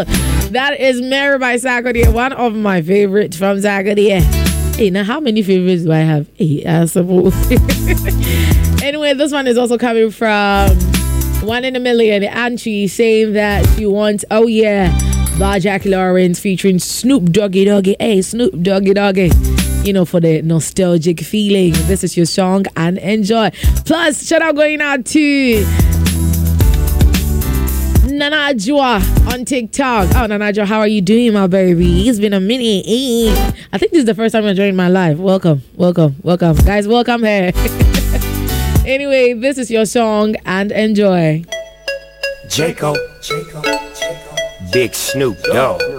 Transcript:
That is Mary by Sarkodie, one of my favorites from Sarkodie. Hey, now how many favorites do I have? Hey, I suppose. Anyway, this one is also coming from One in a Million. And she's saying that she wants, oh yeah, by Jackie Lawrence featuring Snoop Doggy Doggy. Hey, Snoop Doggy Doggy. You know, for the nostalgic feeling. This is your song and enjoy. Plus, shout out going out to Nana Jua on TikTok. Oh, Nana Jua, how are you doing, my baby? It's been a minute. I think this is the first time you're joining my live. Welcome. Guys, welcome here. Anyway, this is your song and enjoy. Jacob. Big Snoop Dogg.